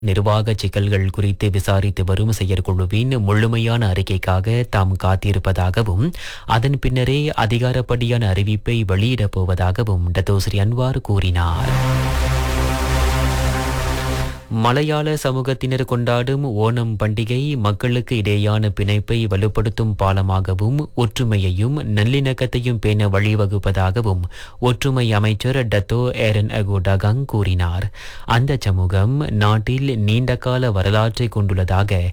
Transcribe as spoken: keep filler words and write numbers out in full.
நிர்வாக சிக்கல்கள் குறித்து விசாரித்து வரும் செயற்குழுவின் முழுமையான அறிக்கைக்காக தாம் காத்திருப்பதாகவும் அதன் பின்னரே அதிகாரப்படியான அறிவிப்பை வெளியிடப் போவதாகவும் டத்தோஸ்ரீ அன்வார் கூறினார். மலையாள சமூகத்தினர் கொண்டாடும் ஓணம் பண்டிகை மக்களுக்கு இடையேயான பிணைப்பை வலுப்படுத்தும் பாலமாகவும் ஒற்றுமையையும் நல்லிணக்கத்தையும் பேண வழிவகுப்பதாகவும் ஒற்றுமை அமைச்சர் டத்தோ ஏரன் அகோடகங் கூறினார். அந்த சமூகம் நாட்டில் நீண்டகால வரலாற்றை கொண்டுள்ளதாக